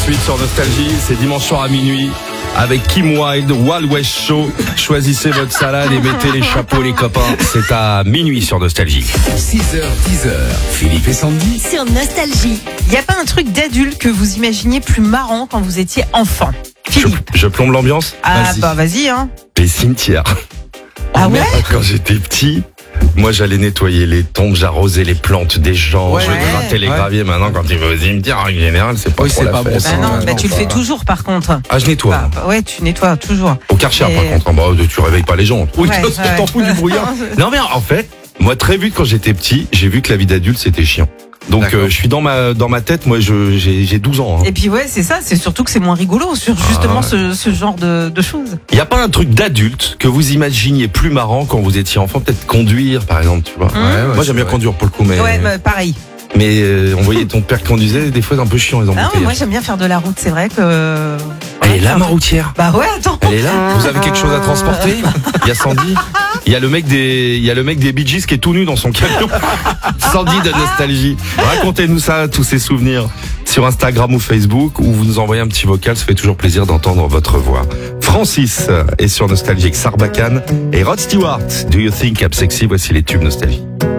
suite sur Nostalgie, c'est dimanche soir à minuit avec Kim Wilde, Wild West Show. Choisissez votre salade et mettez les chapeaux les copains. C'est à minuit sur Nostalgie. 6h, 10h, Philippe et Sandy. Sur Nostalgie. Il n'y a pas un truc d'adulte que vous imaginiez plus marrant quand vous étiez enfant? Philippe. Je plombe l'ambiance. Vas-y, hein. Les cimetières. Ah ouais? Quand j'étais petit, moi j'allais nettoyer les tombes, j'arrosais les plantes des gens, je grattais les graviers. Maintenant quand tu vas au cimetière, en général, c'est pas trop la fête. Tu le fais toujours par contre. Ah, je nettoie. Ouais, tu nettoies toujours. Au Karcher par contre, tu réveilles pas les gens. Oui, t'en fous du brouillard. Non mais en fait, moi très vite quand j'étais petit, j'ai vu que la vie d'adulte c'était chiant. Donc je suis dans ma tête, moi j'ai 12 ans. Hein. Et puis ouais, c'est ça, c'est surtout que c'est moins rigolo sur justement ce genre de choses. Il y a pas un truc d'adulte que vous imaginiez plus marrant quand vous étiez enfant, peut-être conduire par exemple, tu vois. Moi j'aime bien conduire pour le coup, mais pareil. Mais on voyait ton père conduisait, des fois c'est un peu chiant les embouteillages. Moi j'aime bien faire de la route, c'est vrai que. Elle est là ma routière. Bah ouais, attends. Elle est là. Vous avez quelque chose à transporter? Il y a Sandy. Il y a le mec des Bee Gees qui est tout nu dans son camion. Sandy de Nostalgie. Racontez-nous ça, tous ces souvenirs sur Instagram ou Facebook, ou vous nous envoyez un petit vocal, ça fait toujours plaisir d'entendre votre voix. Francis est sur Nostalgie avec Sarbacane et Rod Stewart. Do you think I'm sexy? Voici les tubes Nostalgie.